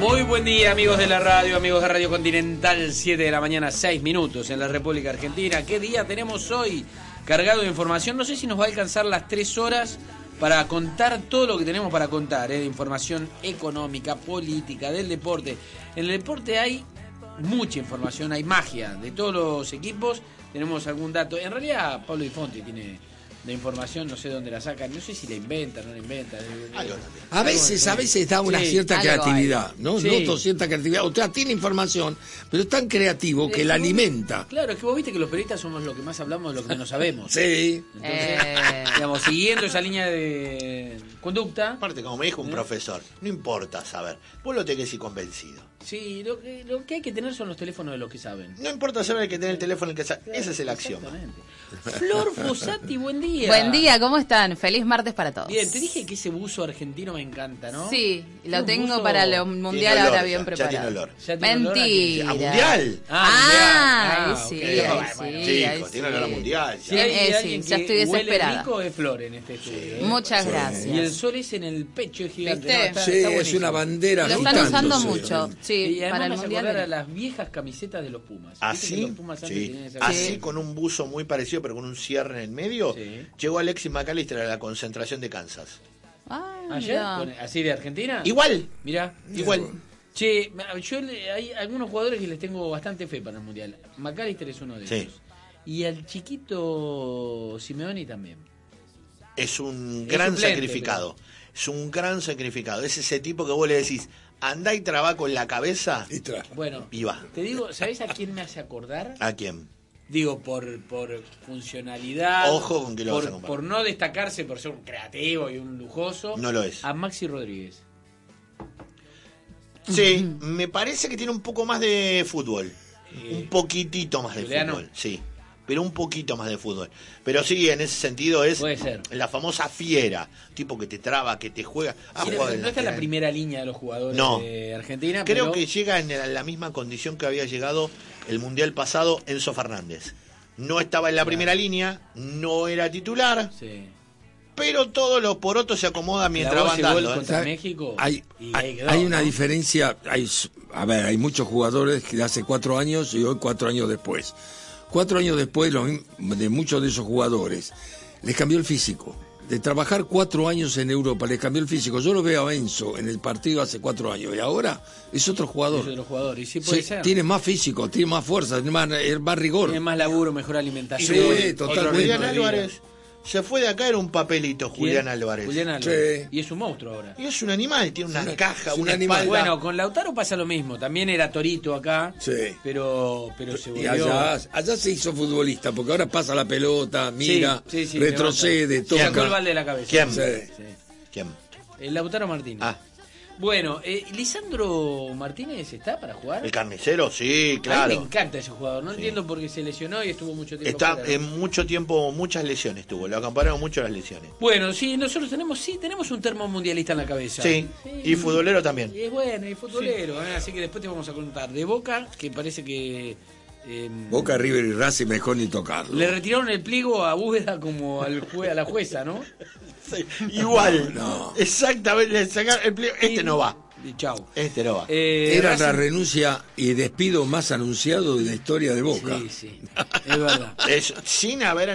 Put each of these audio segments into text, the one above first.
Muy buen día, amigos de la radio, amigos de Radio Continental, 7 de la mañana, 6 minutos en la República Argentina. ¿Qué día tenemos hoy? Cargado de información. No sé si nos va a alcanzar las 3 horas para contar todo lo que tenemos para contar, de información económica, política, del deporte. En el deporte hay mucha información, hay magia de todos los equipos. Tenemos algún dato. En realidad, Pablo Di Fonti tiene la información, no sé dónde la sacan, no sé si la inventan, no la inventan. A veces da una cierta creatividad, ¿no? Sí. Noto cierta creatividad. O sea, tiene información, pero es tan creativo que la alimenta. Claro, es que vos viste que los periodistas somos los que más hablamos de lo que menos sabemos. Sí. Entonces, digamos, siguiendo esa línea de conducta. Aparte, como me dijo un profesor, no importa saber, vos lo tenés que ir convencido. Sí, lo que hay que tener son los teléfonos de los que saben. No importa saber, hay que tener el teléfono el que sabe. Ese es el axioma. Flor Fossati, buen día. Buen día, ¿cómo están? Feliz martes para todos. Bien, te dije que ese buzo argentino me encanta, ¿no? Sí, lo Un tengo buzo para el mundial Tiene olor, ahora bien ya preparado. tiene olor. ¿Ya tiene olor a qué? Mentira. ¿A mundial? Ah, sí, ok. ahí Bueno, sí, chicos, ahí tiene sí. olor a mundial. Si ya. hay sí, alguien ya que estoy huele desesperada. rico es Flor en este estudio. Muchas Y gracias. el sol es en el pecho, es gigante. ¿Viste? ¿No? Sí, Está es buenísimo. una bandera Lo están usando agitándose. mucho. Sí, Y además para el me hace mundial. acordar a las viejas camisetas de los Pumas. ¿Viste que Así, los Pumas antes sí, tenían esa así camiseta? con un buzo muy parecido, pero con un cierre en el medio, Sí. llegó Alexis McAllister a la concentración de Kansas. Ah, ¿Ayer? mirá. ¿Así de Argentina? Igual, Mirá. igual. Che, hay algunos jugadores que les tengo bastante fe para el Mundial. McAllister es uno de Sí. ellos. Y al chiquito Simeoni también. Es un Es gran suplente, sacrificado. Es un gran sacrificado. Es ese tipo que vos le decís, andá y trabá con la cabeza Y tra- Bueno, y va. te digo, ¿sabés a quién me hace acordar? ¿A quién? Digo, por funcionalidad. Ojo con que lo vas a comparar. por no destacarse por ser un creativo y un lujoso. No lo es. A Maxi Rodríguez. Sí, me parece que tiene un poco más de fútbol. Un poquitito más de Juliano. fútbol, sí. Pero un poquito más de fútbol. Pero sí, en ese sentido es Puede ser. la famosa fiera. Tipo que te traba, que te juega. Ha Sí, jugado de no está en la lateral. primera línea de los jugadores No. de Argentina. Creo pero que llega en la misma condición que había llegado el Mundial pasado Enzo Fernández. No estaba en la primera línea, no era titular, Sí. pero todos los porotos se acomodan mientras Clavó van ese gol dando. contra ¿Sabe? México. Hay y ahí quedó, hay una ¿no? diferencia. Hay muchos jugadores que de hace 4 años y hoy 4 años después. 4 años después, de muchos de esos jugadores, les cambió el físico. De trabajar 4 años en Europa, les cambió el físico. Yo lo veo a Enzo en el partido hace 4 años y ahora es otro jugador. Es de los jugadores. Y sí puede Sí, ser. tiene más físico, tiene más fuerza, tiene más rigor. Tiene más laburo, mejor alimentación. Sí, Otro totalmente. Julián Álvarez se fue de acá, era un papelito Julián Álvarez. Julián Álvarez. Sí. Y es un monstruo ahora. Y es un animal, tiene una caja, es un una animal. espalda. Bueno, con Lautaro pasa lo mismo. También era torito acá. Sí. Pero se Y volvió. allá se hizo futbolista, porque ahora pasa la pelota, mira, sí, retrocede, levanta. Sacó el toca. balde de la cabeza. ¿Quién? Sí. Sí. ¿Quién? El Lautaro Martínez. Ah, Bueno, Lisandro Martínez está para jugar. el carnicero, sí, A mí claro. me encanta ese jugador. No Sí. entiendo por qué se lesionó y estuvo mucho tiempo Está fuera. en mucho tiempo, muchas lesiones tuvo, lo acompañaron mucho las lesiones. Bueno, sí, nosotros tenemos un termo mundialista en la cabeza. Sí, y futbolero también. Y es bueno, y futbolero, así que después te vamos a contar. De Boca, que parece que Boca, River y Racing mejor ni tocarlo. le retiraron el pliego a Búveda como a la jueza, ¿no? Sí, igual, No. exactamente, le sacaron el pliego. Este no va, Y chau. este no va. Era la Racing- renuncia y despido más anunciado de la historia de Boca. Sí, sí, es verdad. Sin haber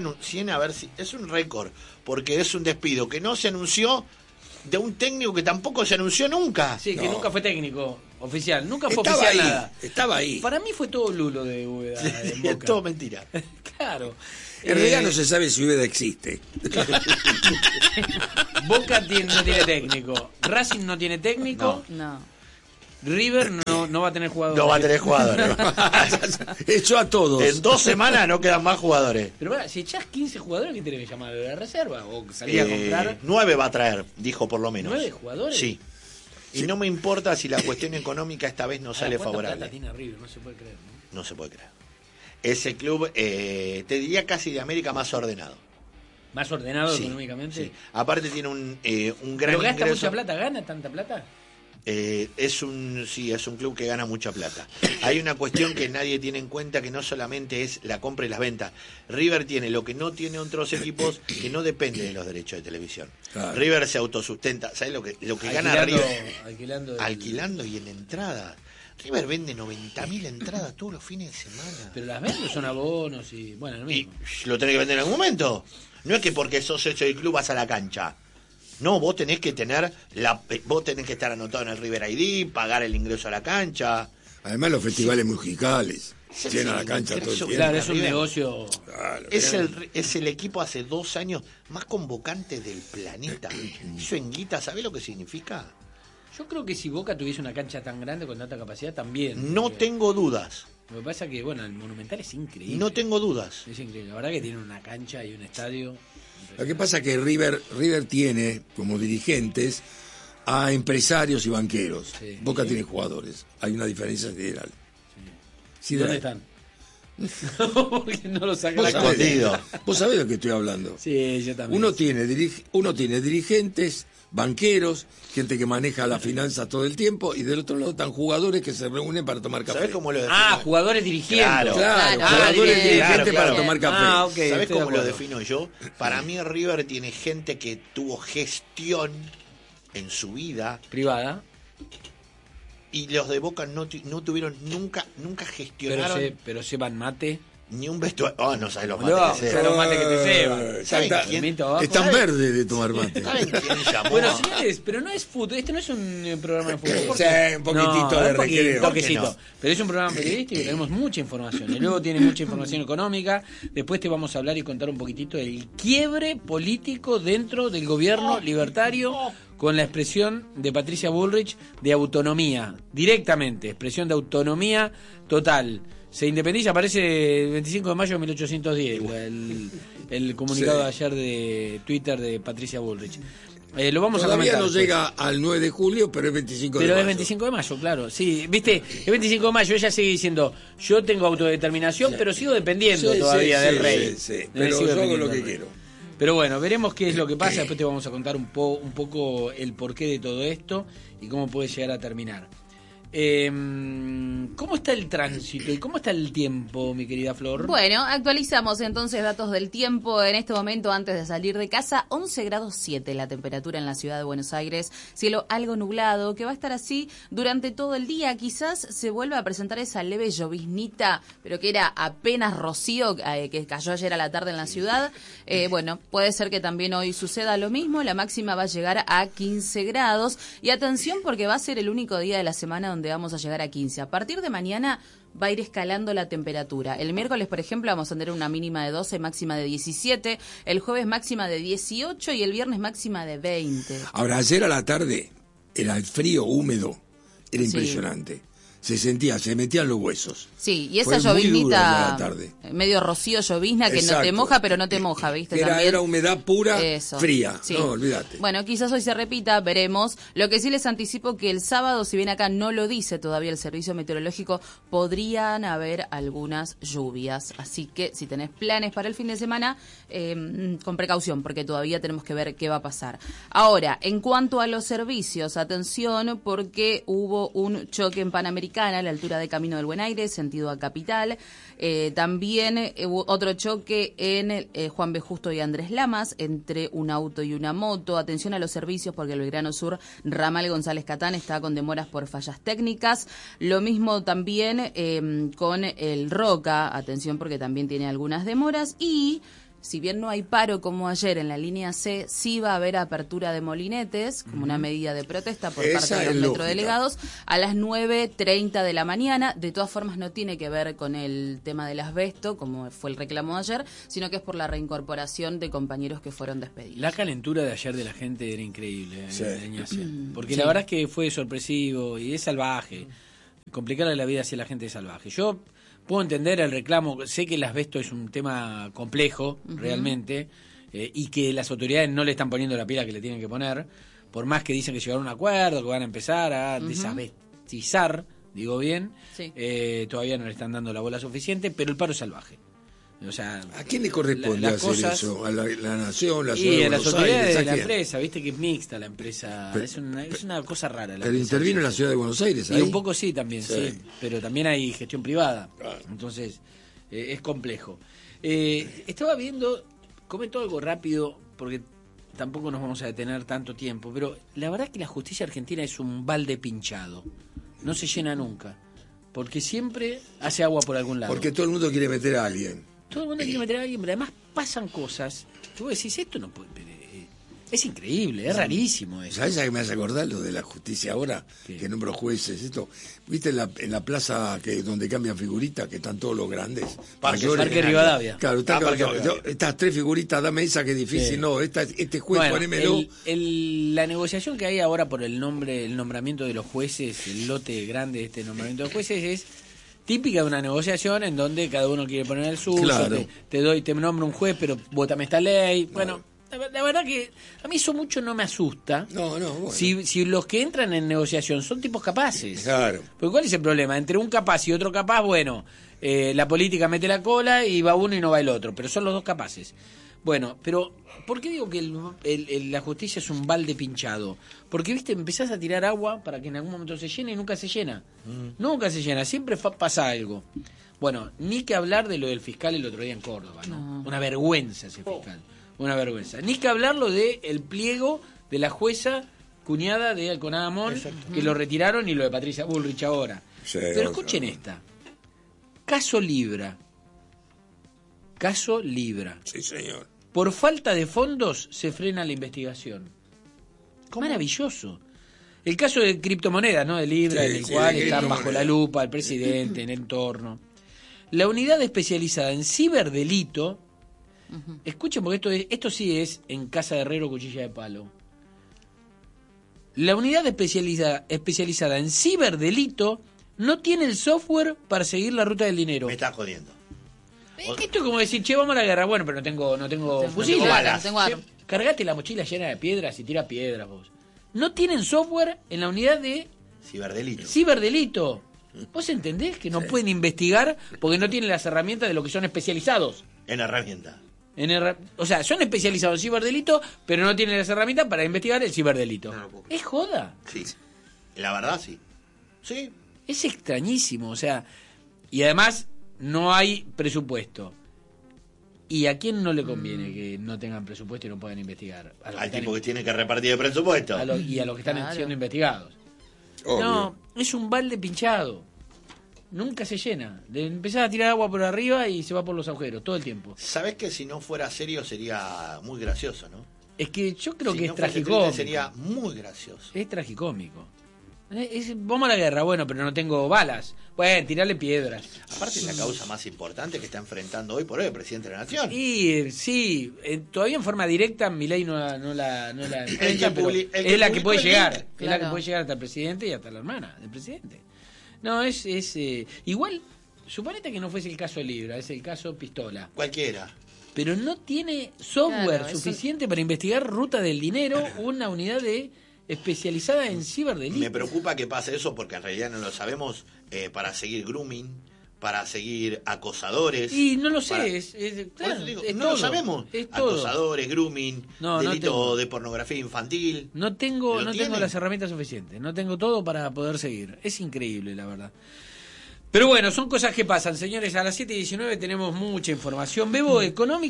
es un récord, porque es un despido que no se anunció de un técnico que tampoco se anunció nunca. Sí, que No. nunca fue técnico oficial, nunca fue Estaba oficial ahí, nada. estaba ahí. Para mí fue todo Lulo de Búveda. en Es Boca. todo mentira. Claro. En realidad no se sabe si Ubeda existe. Boca no tiene técnico, Racing no tiene técnico, No. River no va a tener jugadores. No va a tener jugadores. Echó a todos. En 2 semanas no quedan más jugadores. Pero bueno, si echás 15 jugadores, ¿qué tenés que llamar a la reserva? O salir a comprar 9 va a traer, dijo por lo menos. 9 jugadores. Sí. Y no me importa si la cuestión económica esta vez no sale ¿Cuánta favorable. plata tiene River? No se puede creer, ¿no? No se puede creer. Ese club, te diría casi de América más ordenado. Más ordenado Sí, económicamente. sí. Aparte tiene un gran Pero gasta ingreso. mucha plata, gana tanta plata. es un club que gana mucha plata. Hay una cuestión que nadie tiene en cuenta, que no solamente es la compra y las ventas. River tiene lo que no tiene otros equipos, que no depende de los derechos de televisión. Claro. River se autosustenta. ¿Sabes lo que gana River? Alquilando y en entradas. River vende 90.000 entradas todos los fines de semana. Pero las ventas son abonos y bueno, lo mismo. Y lo tenés que vender en algún momento. No es que porque sos socio del club vas a la cancha. No, vos tenés que vos tenés que estar anotado en el River ID, pagar el ingreso a la cancha. Además los festivales musicales llenan la cancha todo el tiempo. Claro, es un negocio. Claro, es el equipo hace 2 años más convocante del planeta. Eso en guita, ¿sabés lo que significa? Yo creo que si Boca tuviese una cancha tan grande con tanta capacidad también. No tengo dudas. Lo que pasa es que, bueno, el Monumental es increíble. No tengo dudas. Es increíble. La verdad que tiene una cancha y un estadio. Lo que pasa es que River tiene como dirigentes a empresarios y banqueros. Sí. Boca tiene jugadores. Hay una diferencia sideral. Sí. ¿Dónde están? Porque no lo sacan la escondido. Vos sabés de lo que estoy hablando. Sí, yo también. Uno tiene dirigentes, banqueros, gente que maneja las finanzas todo el tiempo, y del otro lado están jugadores que se reúnen para tomar café. ¿Sabés cómo lo defino? Jugadores dirigiendo. Claro, Claro. jugadores dirigentes Claro. para tomar café. Okay, ¿Sabés cómo lo defino yo? Para mí River tiene gente que tuvo gestión en su vida, Privada. y los de Boca no tuvieron nunca gestionaron Pero sepan mate. ni un vestuario. No sabés los No, mates que se los mates que te ceban. ¿Saben Está- quién? Están verdes de tomar mate. ¿Saben quién llamó? Bueno, señores, pero no es fútbol. Este no es un programa de fútbol. ¿Por Sí, qué? un poquitito de recreo. Toquecito. ¿Por qué no? Pero es un programa periodístico y tenemos mucha información. Y luego tiene mucha información económica. Después te vamos a hablar y contar un poquitito del quiebre político dentro del gobierno libertario con la expresión de Patricia Bullrich de autonomía. Directamente, expresión de autonomía total. Se independiza, aparece el 25 de mayo de 1810, el comunicado de ayer de Twitter de Patricia Bullrich. Lo vamos Todavía a comentar. no después. llega al 9 de julio, pero es 25 de Pero mayo. es 25 de mayo, claro. Sí, viste, es 25 de mayo. Ella sigue diciendo, yo tengo autodeterminación, pero sigo dependiendo Sí, todavía sí, del sí, rey. sí. Pero Sigo yo hago dependiendo lo que del rey. quiero. Pero bueno, veremos qué es lo que pasa. Después te vamos a contar un poco el porqué de todo esto y cómo puede llegar a terminar. ¿Cómo está el tránsito y cómo está el tiempo, mi querida Flor? Bueno, actualizamos entonces datos del tiempo. En este momento, antes de salir de casa, 11 grados 7 la temperatura en la ciudad de Buenos Aires. Cielo algo nublado, que va a estar así durante todo el día. Quizás se vuelva a presentar esa leve lloviznita, pero que era apenas rocío que cayó ayer a la tarde en la ciudad. Bueno, puede ser que también hoy suceda lo mismo. La máxima va a llegar a 15 grados. Y atención, porque va a ser el único día de la semana donde vamos a llegar a 15. A partir de mañana va a ir escalando la temperatura. El miércoles, por ejemplo, vamos a tener una mínima de 12, máxima de 17. El jueves máxima de 18 y el viernes máxima de 20. Ahora, ayer a la tarde era el frío húmedo, era Sí. impresionante. Se metían los huesos. Sí, y esa Fue muy duro lloviznita, a la tarde. medio rocío llovizna, que no te Exacto. moja, pero no te moja, ¿viste? Era humedad pura, Eso. fría. Sí. No, olvídate. Bueno, quizás hoy se repita, veremos. Lo que sí les anticipo que el sábado, si bien acá no lo dice todavía el servicio meteorológico, podrían haber algunas lluvias. Así que si tenés planes para el fin de semana, con precaución, porque todavía tenemos que ver qué va a pasar. Ahora, en cuanto a los servicios, atención, porque hubo un choque en Panamericana a la altura de Camino del Buen Aire, sentido a Capital. También hubo otro choque en Juan B. Justo y Andrés Lamas, entre un auto y una moto. Atención a los servicios, porque el Belgrano Sur, ramal González Catán, está con demoras por fallas técnicas. Lo mismo también con el Roca, atención porque también tiene algunas demoras. Y si bien no hay paro como ayer en la línea C, sí va a haber apertura de molinetes como una medida de protesta por Esa parte de es los lógica. metrodelegados a las 9:30 de la mañana. De todas formas, no tiene que ver con el tema del asbesto, como fue el reclamo de ayer, sino que es por la reincorporación de compañeros que fueron despedidos. La calentura de ayer de la gente era increíble, Sí. Ignacia. Porque Sí. la verdad es que fue sorpresivo y es salvaje. Complicarle la vida hacia la gente es salvaje. Yo puedo entender el reclamo, sé que el asbesto es un tema complejo, realmente, y que las autoridades no le están poniendo la pila que le tienen que poner, por más que dicen que llegaron a un acuerdo, que van a empezar a desasbestizar, digo bien, Sí. todavía no le están dando la bola suficiente, pero el paro es salvaje. O sea, ¿A quién le corresponde las hacer cosas, eso? ¿A la Nación, la Ciudad y de a las Buenos autoridades Aires? de ¿A la quién? empresa? Viste que es mixta la empresa. Pero- es una cosa rara. La Pero empresa. intervino en la Ciudad de Buenos Aires, Y ahí. un poco sí también, sí. Sí. Pero también hay gestión privada. Claro. Entonces, es complejo. Estaba viendo, comento algo rápido, porque tampoco nos vamos a detener tanto tiempo, pero la verdad que la justicia argentina es un balde pinchado. No se llena nunca. Porque siempre hace agua por algún lado. Porque todo el mundo quiere meter a alguien. Todo el mundo quiere meter a alguien, pero además pasan cosas que vos decís, esto no puede... Es increíble, es rarísimo eso. ¿Sabes a qué me hace acordar lo de la justicia ahora? ¿Qué? Que nombro jueces, esto. ¿Viste en la plaza donde cambian figuritas, que están todos los grandes? Parque Parque Rivadavia. Claro, Parque Rivadavia. estas 3 figuritas, dame esa que es difícil. Sí. No, este juez, Bueno, ponémelo. la negociación que hay ahora por el nombramiento de los jueces, el lote grande de este nombramiento de jueces es típica de una negociación en donde cada uno quiere poner el suyo, Claro. te nombro un juez, pero vótame esta ley. Bueno, la verdad que a mí eso mucho no me asusta. No, bueno. Si los que entran en negociación son tipos capaces. Claro. Porque ¿cuál es el problema? Entre un capaz y otro capaz, bueno, la política mete la cola y va uno y no va el otro, pero son los dos capaces. Bueno, pero ¿por qué digo que la justicia es un balde pinchado? Porque, viste, empezás a tirar agua para que en algún momento se llene y nunca se llena. Nunca se llena, siempre pasa algo. Bueno, ni que hablar de lo del fiscal el otro día en Córdoba, ¿no? Una vergüenza ese fiscal, una vergüenza. Ni que hablarlo de el pliego de la jueza cuñada de Alconada Amón, que lo retiraron, y lo de Patricia Bullrich ahora. Sí, Pero escuchen esta. Caso Libra. Caso Libra. Sí, señor. Por falta de fondos se frena la investigación. Maravilloso. El caso de criptomonedas, ¿no? De Libra, Sí, en el sí, cual de están bajo criptomonedas. la lupa el presidente, en el entorno. La unidad especializada en ciberdelito, escuchen porque esto sí es en Casa de Herrero, cuchilla de palo. La unidad especializada en ciberdelito no tiene el software para seguir la ruta del dinero. Me estás jodiendo. Esto es como decir, che, vamos a la guerra. Bueno, pero no tengo fusiles. tengo balas. Tengo armas. Cargate la mochila llena de piedras y tira piedras vos. No tienen software en la unidad de Ciberdelito. ciberdelito. ¿Vos entendés que no pueden investigar porque no tienen las herramientas de lo que son especializados? En herramienta. O sea, son especializados en ciberdelito, pero no tienen las herramientas para investigar el ciberdelito. No, no, Es joda. Sí. La verdad, sí. Sí. Es extrañísimo, o sea, y además no hay presupuesto. ¿Y a quién no le conviene que no tengan presupuesto y no puedan investigar? A los Al que están tipo que tiene que repartir el presupuesto. y a los que están Claro. siendo investigados. Obvio. No, es un balde pinchado. Nunca se llena. Empezás a tirar agua por arriba y se va por los agujeros todo el tiempo. ¿Sabés que si no fuera serio sería muy gracioso, no? Es que yo creo Si que no es fuese tragicómico. triste, sería muy gracioso. Es tragicómico. Vamos a la guerra, bueno, pero no tengo balas. Bueno, tirarle piedras. Aparte es la causa más importante que está enfrentando hoy por hoy el presidente de la Nación. Y sí, todavía en forma directa Milei no la enfrenta, pero el que es la que publicó puede el llegar. link. Es la que Claro. puede llegar hasta el presidente y hasta la hermana del presidente. No, es igual, suponete que no fuese el caso Libra, es el caso Pistola. Cualquiera. Pero no tiene software Claro, suficiente para investigar ruta del dinero, una unidad especializada en ciberdelitos. Me preocupa que pase eso porque en realidad no lo sabemos para seguir grooming, para seguir acosadores. Y no lo sé, para- claro, Por eso digo, es no todo, lo sabemos. es todo. Acosadores, grooming, No, no delito tengo. de pornografía infantil. No tengo ¿Lo tienen? las herramientas suficientes, no tengo todo para poder seguir. Es increíble, la verdad. Pero bueno, son cosas que pasan, señores. A las 7:19 tenemos mucha información. Bebo,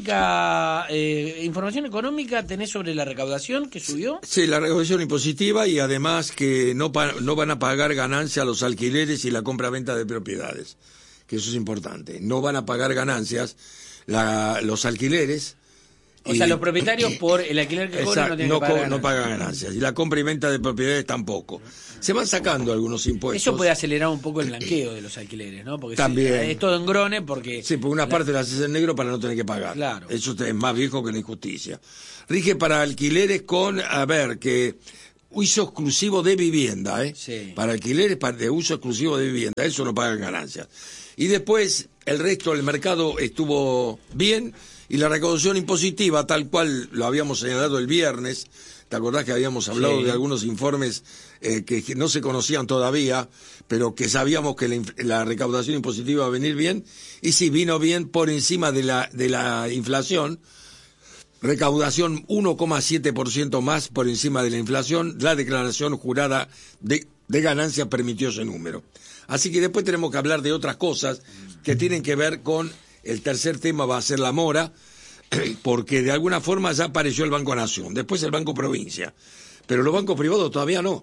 información económica tenés sobre la recaudación que subió. Sí, la recaudación impositiva y además que no van a pagar ganancia a los alquileres y la compra-venta de propiedades, que eso es importante. No van a pagar ganancias los alquileres. O sea, los propietarios por el alquiler que cobran no tienen que pagar no ganancias. pagan ganancias. Y la compra y venta de propiedades tampoco. Se van sacando algunos impuestos. Eso puede acelerar un poco el blanqueo de los alquileres, ¿no? Porque También. es todo engrone porque... Sí, por una parte la haces en negro para no tener que pagar. Claro. Eso es más viejo que la injusticia. Rige para alquileres con, que uso exclusivo de vivienda, ¿eh? Sí. Para alquileres de uso exclusivo de vivienda, eso no pagan ganancias. Y después, el resto del mercado estuvo bien, y la recaudación impositiva, tal cual lo habíamos señalado el viernes, ¿Te acordás que habíamos hablado Sí. de algunos informes que no se conocían todavía, pero que sabíamos que la recaudación impositiva iba a venir bien? Y sí, vino bien por encima de la inflación. Recaudación 1,7% más por encima de la inflación. La declaración jurada de ganancias permitió ese número. Así que después tenemos que hablar de otras cosas que tienen que ver con el tercer tema, va a ser la mora, porque de alguna forma ya apareció el Banco Nación, después el Banco Provincia, pero los bancos privados todavía no.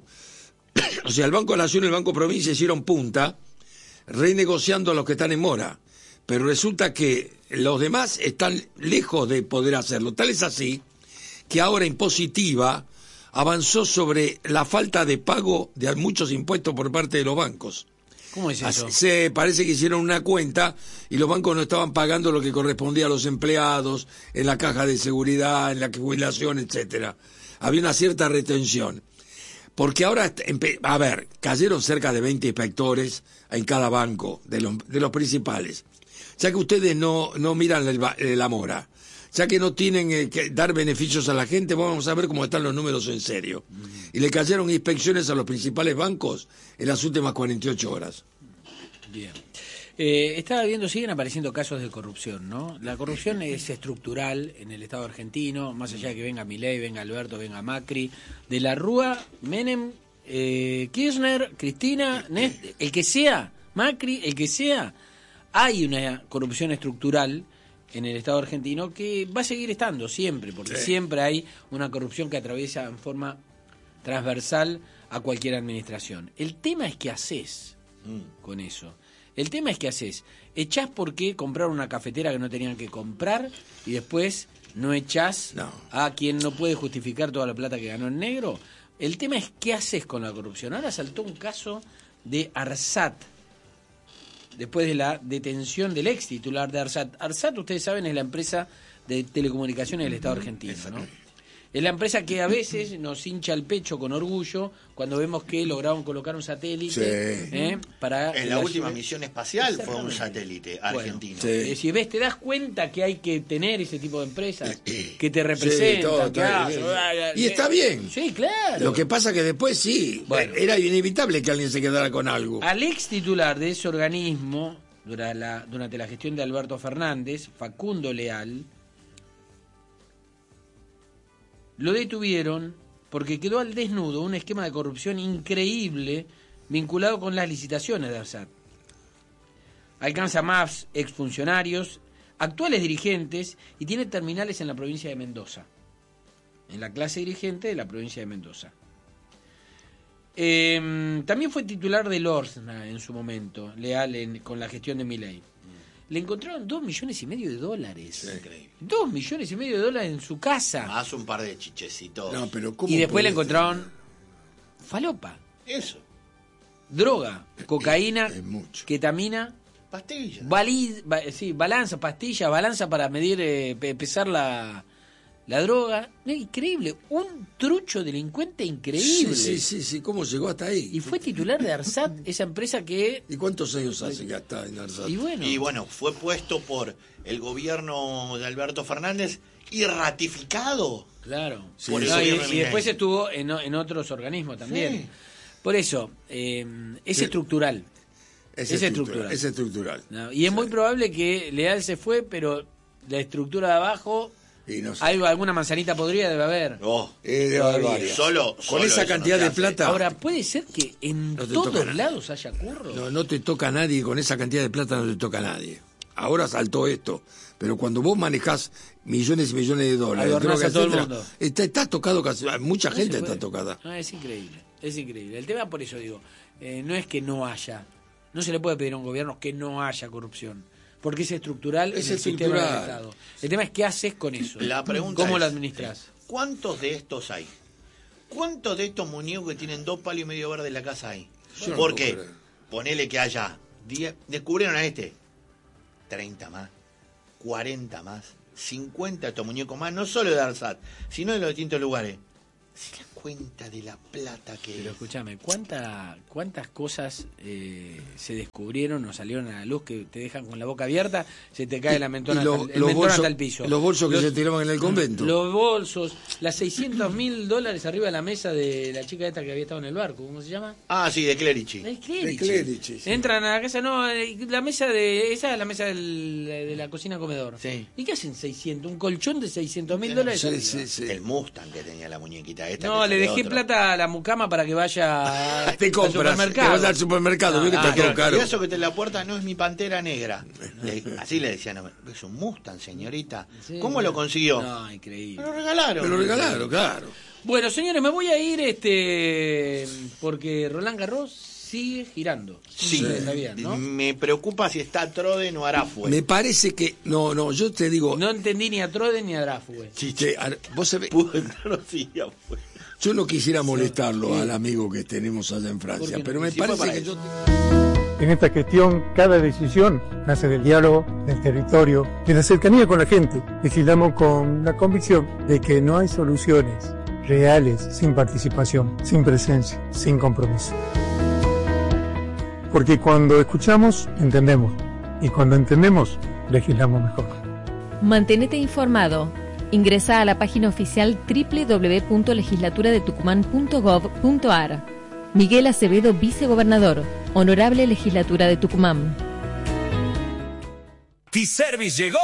O sea, el Banco Nación y el Banco Provincia hicieron punta renegociando a los que están en mora, pero resulta que los demás están lejos de poder hacerlo. Tal es así que ahora Impositiva avanzó sobre la falta de pago de muchos impuestos por parte de los bancos. ¿Cómo es eso? Se parece que hicieron una cuenta y los bancos no estaban pagando lo que correspondía a los empleados en la caja de seguridad, en la jubilación, etcétera. Había una cierta retención. Porque ahora, cayeron cerca de 20 inspectores en cada banco de los principales. Ya que ustedes no miran la mora, ya que no tienen que dar beneficios a la gente, vamos a ver cómo están los números en serio. Y le cayeron inspecciones a los principales bancos en las últimas 48 horas. Bien. Estaba viendo, siguen apareciendo casos de corrupción, ¿no? La corrupción es estructural en el Estado argentino, más allá de que venga Milei, venga Alberto, venga Macri, de la Rúa, Menem, Kirchner, Cristina, el que sea, Macri, el que sea, hay una corrupción estructural en el Estado argentino que va a seguir estando siempre, porque siempre hay una corrupción que atraviesa en forma transversal a cualquier administración. El tema es qué haces con eso. El tema es qué haces. Echás porque compraron una cafetera que no tenían que comprar y después no echás a quien no puede justificar toda la plata que ganó en negro. El tema es qué haces con la corrupción. Ahora saltó un caso de Arsat, después de la detención del ex titular de Arsat. Arsat, ustedes saben, es la empresa de telecomunicaciones del Estado argentino, ¿no? Es la empresa que a veces nos hincha el pecho con orgullo cuando vemos que lograron colocar un satélite para... En la última misión espacial fue un satélite argentino. Bueno, si ves, te das cuenta que hay que tener ese tipo de empresas que te representan. Y está bien. Sí, claro. Lo que pasa que después era inevitable que alguien se quedara con algo. Al ex titular de ese organismo, durante la gestión de Alberto Fernández, Facundo Leal, lo detuvieron porque quedó al desnudo un esquema de corrupción increíble vinculado con las licitaciones de Arsat. Alcanza más exfuncionarios, actuales dirigentes y tiene terminales en la provincia de Mendoza, en la clase dirigente de la provincia de Mendoza. También fue titular del Orsna en su momento, Leal, con la gestión de Milei. Le encontraron $2,5 millones. Sí. Increíble. $2,5 millones en su casa. Más un par de chichecitos. No, pero ¿cómo Y después le puede encontraron falopa, Eso. droga, cocaína, Es mucho. ketamina, Pastillas. balanza, pastilla, balanza para medir, pesar la droga. No, increíble, un trucho delincuente increíble. Sí, ¿cómo llegó hasta ahí? Y fue titular de Arsat, esa empresa que... ¿Y cuántos años hace que está en Arsat? Y bueno, fue puesto por el gobierno de Alberto Fernández y ratificado. claro. Sí, por el No, gobierno de y después Milei. estuvo en otros organismos también. Sí. Por eso, es estructural. Es estructural. Es estructural. ¿No? Y es muy probable que Leal se fue, pero la estructura de abajo, Y no sé. alguna manzanita podrida debe haber. Debe haber varias. Solo Con esa eso cantidad no te de hace. plata. Ahora, ¿puede ser que en No te toca todos nada. lados haya curro? No te toca a nadie, con esa cantidad de plata no te toca a nadie. Ahora saltó esto, pero cuando vos manejás millones y millones de dólares, Adornás drogas, a todo el etcétera, mundo. está tocado casi, mucha No gente se está puede. tocada. No, es increíble, es increíble. El tema, por eso digo, no es que no haya, no se le puede pedir a un gobierno que no haya corrupción, porque es estructural Es en el sistema del estructural. Estado. El tema es qué haces con eso. La pregunta ¿Cómo es, lo administras? ¿cuántos de estos hay? ¿Cuántos de estos muñecos que tienen 2 palos y medio verdes en la casa hay? Yo no Porque, puedo creer. ponele que haya 10, descubrieron a 30 más, 40 más, 50 de estos muñecos más, no solo de Arsat, sino de los distintos lugares. Si la cuenta de la plata que Pero escúchame, ¿cuántas cosas se descubrieron o salieron a la luz que te dejan con la boca abierta? Se te cae la mentón hasta el piso. Los bolsos que se tiraban en el convento. Los bolsos, las $600.000 arriba de la mesa de la chica esta que había estado en el barco, ¿cómo se llama? Ah, sí, de Clerici. De Clerici, sí. Entran a la casa, no, la mesa esa es la mesa de la cocina comedor. Sí. ¿Y qué hacen 600? ¿Un colchón de $600.000? Sí. El Mustang que tenía la muñequita esta. No, le dejé plata a la mucama para que vaya te compras, te vas al supermercado, que está todo caro. Y eso que te la puerta no es mi Pantera Negra. Así le decían, es un Mustang, señorita. Sí, ¿Cómo lo consiguió? No, increíble. Me lo regalaron. Me lo regalaron, claro. Bueno, señores, me voy a ir porque Roland Garros sigue girando. Sí, ¿Sabían, no? Me preocupa si está Troden o Arafue. Me parece que no, yo te digo, No entendí ni a Troden ni a Drafue. vos sabés, Pudo entrar sí, ya fue. yo no quisiera molestarlo al amigo que tenemos allá en Francia, ¿Por qué no? pero me Sí, fue parece para que eso. En esta gestión, cada decisión nace del diálogo, del territorio, de la cercanía con la gente. Legislamos con la convicción de que no hay soluciones reales sin participación, sin presencia, sin compromiso. Porque cuando escuchamos, entendemos. Y cuando entendemos, legislamos mejor. Mantenete informado. Ingresa a la página oficial www.legislaturadetucumán.gov.ar. Miguel Acevedo, vicegobernador. Honorable Legislatura de Tucumán. T-Service llegó